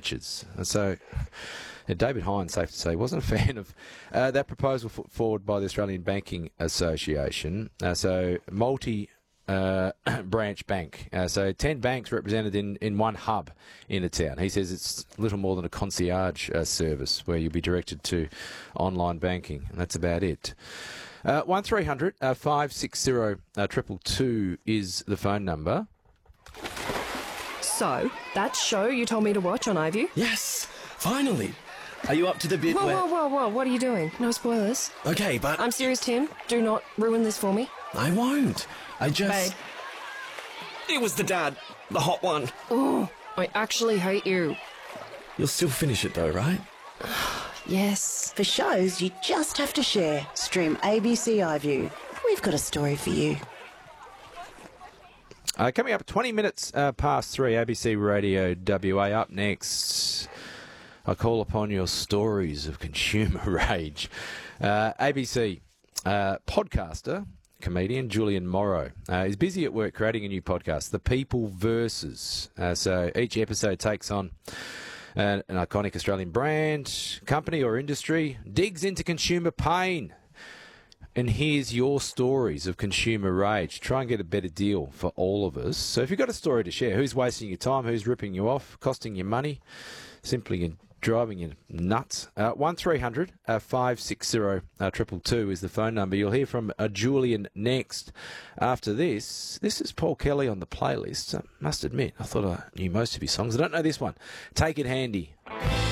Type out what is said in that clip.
debentures. And so David Hines, safe to say, wasn't a fan of that proposal put forward by the Australian Banking Association. So multi-branch bank. So 10 banks represented in one hub in a town. He says it's little more than a concierge service where you'll be directed to online banking, and that's about it. 1300 560 222 is the phone number. So, that show you told me to watch on iView? Yes, finally. Are you up to the bit where... Whoa, what are you doing? No spoilers. Okay, but... I'm serious, Tim. Do not ruin this for me. I won't. I just... Babe. It was the dad. The hot one. Oh, I actually hate you. You'll still finish it though, right? Yes. For shows you just have to share. Stream ABC iView. We've got a story for you. Coming up 20 minutes past 3, ABC Radio WA. Up next, I call upon your stories of consumer rage. ABC podcaster, comedian Julian Morrow is busy at work creating a new podcast, The People Versus. So each episode takes on an iconic Australian brand, company or industry, digs into consumer pain, and here's your stories of consumer rage. Try and get a better deal for all of us. So if you've got a story to share, who's wasting your time, who's ripping you off, costing you money, simply driving you nuts, 1300 560 222 is the phone number. You'll hear from Julian next. After this is Paul Kelly on the playlist. I must admit, I thought I knew most of his songs. I don't know this one. Take It Handy.